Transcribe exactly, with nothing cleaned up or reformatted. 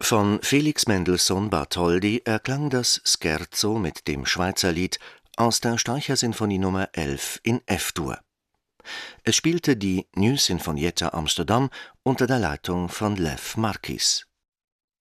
Von Felix Mendelssohn Bartholdy erklang das Scherzo mit dem Schweizerlied aus der Streichersinfonie Nummer elf in F-Dur. Es spielte die New Sinfonietta Amsterdam unter der Leitung von Lev Marquis.